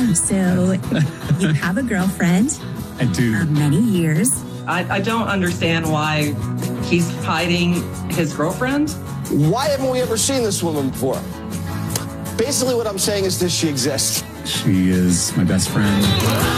So you have a girlfriend I do. of many years. I don't understand why he's hiding his girlfriend. Why haven't we ever seen this woman before? Basically what I'm saying is this: she exists. She is my best friend.